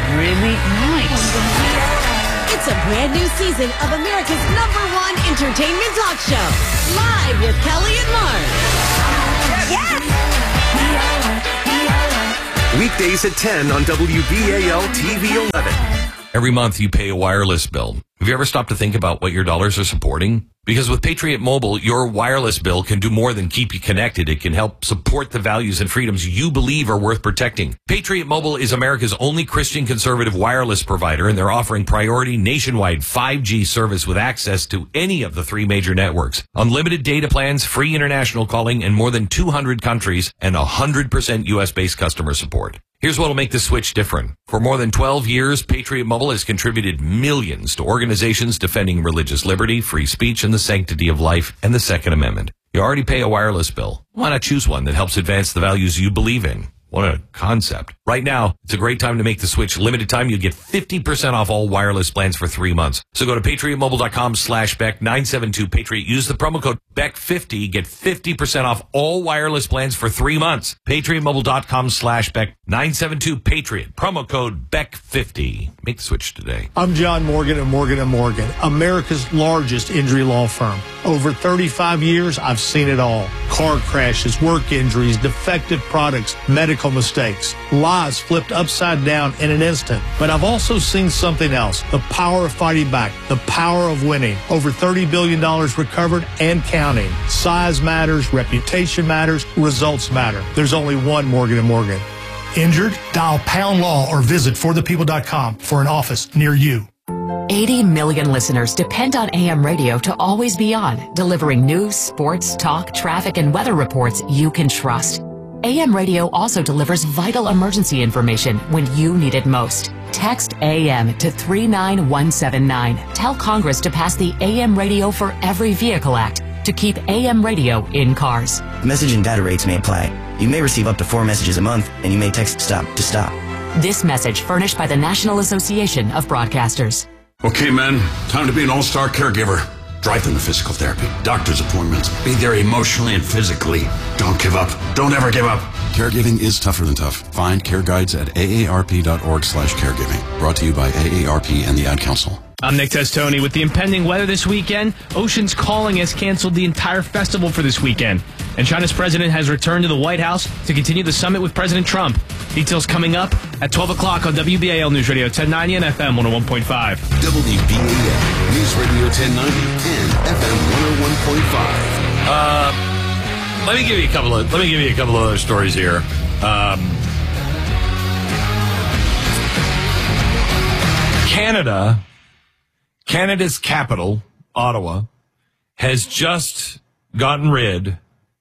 really nice. It's a brand new season of America's #1 entertainment talk show. Live with Kelly and Mark. Yes! Weekdays at 10 on WBAL TV 11. Every month you pay a wireless bill. Have you ever stopped to think about what your dollars are supporting? Because with Patriot Mobile, your wireless bill can do more than keep you connected. It can help support the values and freedoms you believe are worth protecting. Patriot Mobile is America's only Christian conservative wireless provider, and they're offering priority nationwide 5G service with access to any of the 3 major networks. Unlimited data plans, free international calling in more than 200 countries, and 100% U.S.-based customer support. Here's what will make this switch different. For more than 12 years, Patriot Mobile has contributed millions to organizations defending religious liberty, free speech, and the sanctity of life, and the Second Amendment. You already pay a wireless bill. Why not choose one that helps advance the values you believe in? What a concept. Right now, it's a great time to make the switch. Limited time, you get 50% off all wireless plans for 3 months. So go to patriotmobile.com/Beck972 Patriot. Use the promo code Beck50. Get 50% off all wireless plans for 3 months. patriotmobile.com/Beck972 Patriot. Promo code Beck50. Make the switch today. I'm John Morgan of Morgan & Morgan, America's largest injury law firm. Over 35 years, I've seen it all. Car crashes, work injuries, defective products, medical mistakes, lives flipped upside down in an instant. But I've also seen something else, the power of fighting back, the power of winning. Over $30 billion recovered and counting. Size matters, reputation matters, results matter. There's only one Morgan & Morgan. Injured? Dial pound law or visit forthepeople.com for an office near you. 80 million listeners depend on AM radio to always be on, delivering news, sports, talk, traffic, and weather reports you can trust. AM radio also delivers vital emergency information when you need it most. Text AM to 39179. Tell Congress to pass the AM Radio for Every Vehicle Act to keep AM radio in cars. Message and data rates may apply. You may receive up to 4 messages a month, and you may text STOP to stop. This message furnished by the National Association of Broadcasters. Okay, men, time to be an all-star caregiver. Drive them to physical therapy, doctor's appointments. Be there emotionally and physically. Don't give up. Don't ever give up. Caregiving is tougher than tough. Find care guides at aarp.org/caregiving. Brought to you by AARP and the Ad Council. I'm Nick Testoni. With the impending weather this weekend, Oceans Calling has canceled the entire festival for this weekend. And China's president has returned to the White House to continue the summit with President Trump. Details coming up at 12 o'clock on WBAL News Radio 1090 and FM 101.5. WBAL News Radio 1090 and FM 101.5. Let me give you a couple of other stories here. Canada's capital, Ottawa, has just gotten rid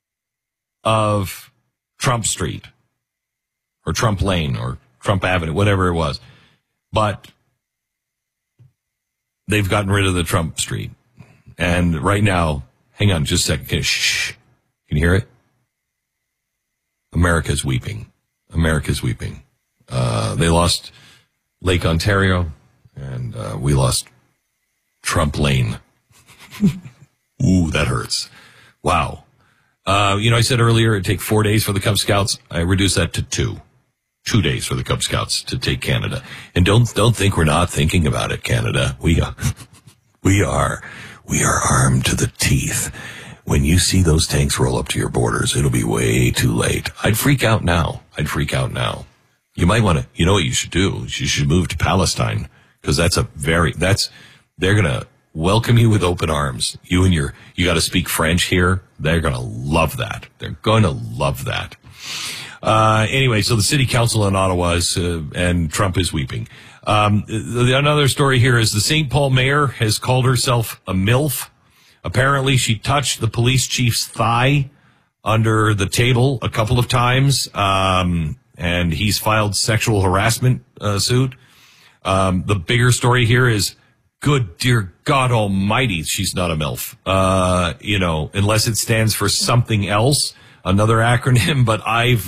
of Trump Street or Trump Lane or Trump Avenue, whatever it was. But they've gotten rid of the Trump Street. And right now, hang on just a second. Shh. Can you hear it? America's weeping. America's weeping. They lost Lake Ontario, and we lost Trump Lane. Ooh, that hurts. Wow. I said earlier it'd take 4 days for the Cub Scouts. I reduced that to 2. 2 days for the Cub Scouts to take Canada. And don't think we're not thinking about it, Canada. We are armed to the teeth. When you see those tanks roll up to your borders, it'll be way too late. I'd freak out now. You might want to, you know what you should do? You should move to Palestine, because they're going to welcome you with open arms. You got to speak French here. They're going to love that. Anyway, so the city council in Ottawa is, and Trump is weeping. Another story here is the St. Paul mayor has called herself a MILF. Apparently she touched the police chief's thigh under the table a couple of times. And he's filed sexual harassment, suit. The bigger story here is, good dear God almighty, she's not a MILF. Unless it stands for something else, another acronym, but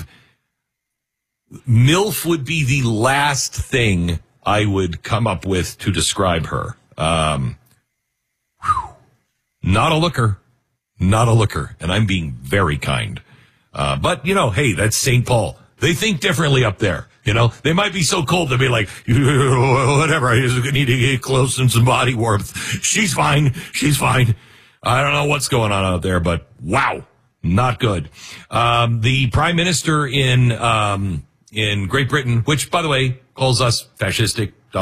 MILF would be the last thing I would come up with to describe her. Not a looker. And I'm being very kind. But hey, that's St. Paul. They think differently up there. You know, they might be so cold they'll be like, whatever, I just need to get close and some body warmth. She's fine. She's fine. I don't know what's going on out there, but wow, not good. The prime minister in Great Britain, which, by the way, calls us fascistic